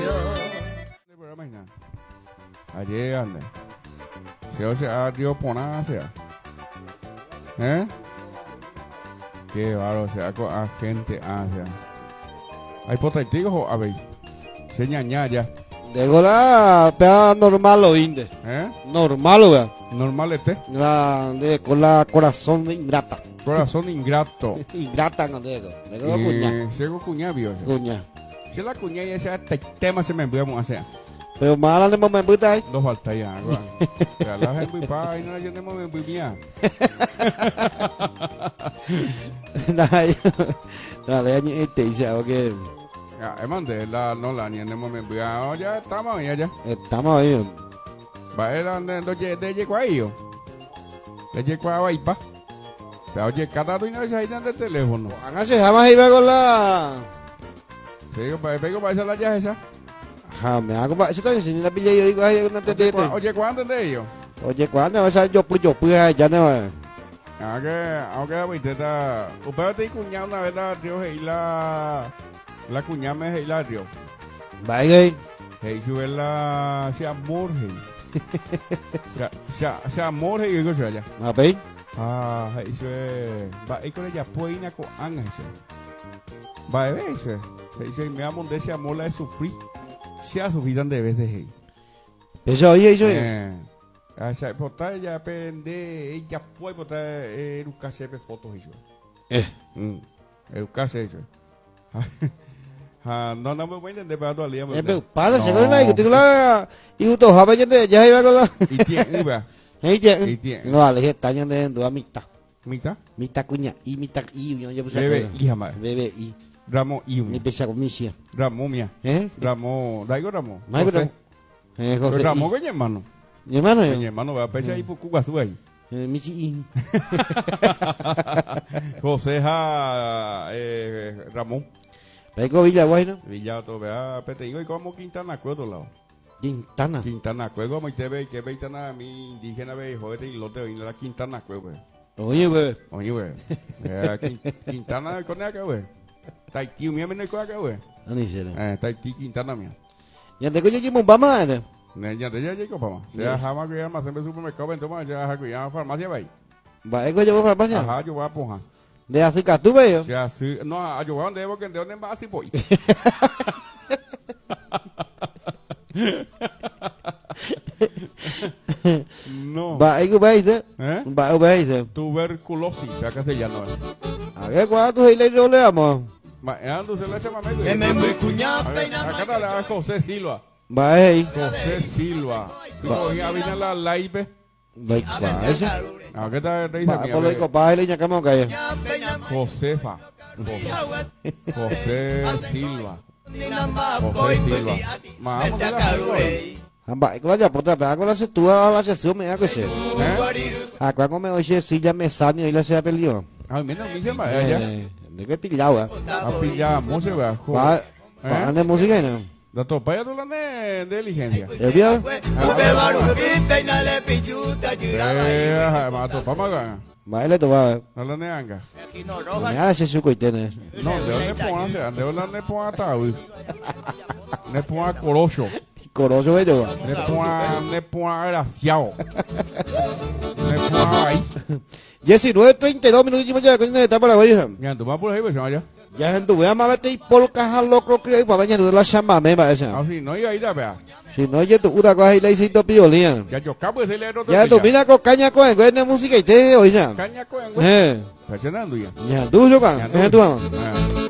Ayer ande. Se dio pona sea. Qué bárbaro, sea con agente sea. Hay potatigos o habéis. Se ñaña ya. De gola, pea normal o inde. Normal o Normal este. De cola corazón de ingrata. Corazón ingrato. Ingrata no de cuña. Sego cuña vio. Cuña. Si la cuña ya sea tema se me enviamos a hacer. Pero más de momento ahí. No falta ya, ya la gente muy pa y no yo tenemos muy bien. Dale, este dice que ya, mande la no la ni en el momento ya estamos ahí ya. Estamos ahí. Va era de llegó ahí yo. De llegó ahí pa. Pero oye, cada uno de ahí de teléfono. Hágase jamás iba con la. Sí, pego para esa la ya esa. Me hago para eso también, si no la pillé yo digo, ay, una tetete. Oye, ¿cuándo de ellos? Oye, ¿cuándo? O sea, yo pues ya no. Aunque pues está, usted te cuñado una vez la río y la cuñada me y la río. Vaya. Hey, sube la se amor se amor y digo allá. ¿A ver? Eso es, va y con ella puede con anga eso. Va eso. Eso me amo de ese amor la de sufrir. Se ha subido de vez de hey. Eso oye, eso. Esa portada ya pende ella puede botar un cassette de fotos eso. El cassette eso. No me voy a entender para todo el día. Pero para se con la que la y uto jaba ya iba con la. Y tiene va. No vale, está ya de mitad. Mitad cuña y mitad y yo puse bebé y jamás. Bebé y Ramo y ni pesa con misia. Ramo mía. Ramo, daigo Ramo. José. Ramo con mi hermano. Mi hermano. Mi hermano va a pechar ahí por Cuba su ahí. Michi. José Ramón. Pego Villa bueno. Villa todo vea, pete digo y como Quintana cu otro lado. Quintana cu como te ve que veitana mi indígena ve jodete y lote y la Quintana cu güey. Oye güey. Quintana con acá güey. Taiti mía me no con acá güey. Ani se. Taiti Quintana mía. Ya te coño que mamá. Ya te ya llegó papá. Sea jamás que llama siempre supermercado ven toma ya que llama farmacia va ahí. Va ego yo farmacia. Ajá, yo voy a poner. De azúcar tú veo. Ya sí, no, yo voy a donde porque de dónde va así voy. No. Va ego veis, Va veis. Tuberculosis, ya castellano. A ver cuánto se le roleamos. Va, ando se le llama medio. muy cuñado. Acá está la José Silva. Va ahí. José Silva. Digo, ya vino la live. Va eso. ¿Qué tal te dice mía? Va por ahí leña cama cae. Josefa. José Silva. José Silva. Vamos a la Amba, igual ya puta, pero agora se tu a se sume a que se. Acá come hoje si ya me sani y la se peleó. Mira, mi se va allá. De que pillaba. A pillar música, va. Ande música no. Da topa ya la de diligencia. ¿Vio? Ma topa maga. Baile to va. No la neanga. Me hace su coitene. No, de dónde ponase, de dónde ponata, uy. Ne pon corocho. Corocho ello. Ne pon graciao. Ne pon ahí. 19:32 minutos ya con esta para la Ya, tú vas por ahí, pues allá. Ya en tu vea más vete y por caja loco que para bañar de la chamba me parece. Ah, sí, no iba a ir a ver. Si no oye tu una cosa y le hiciste piolín. Ya yo cabo ese leero. Ya tú mira con caña con de música y te oye. Caña con güey. Está cenando ya. Ya tú yo can. Ya tú.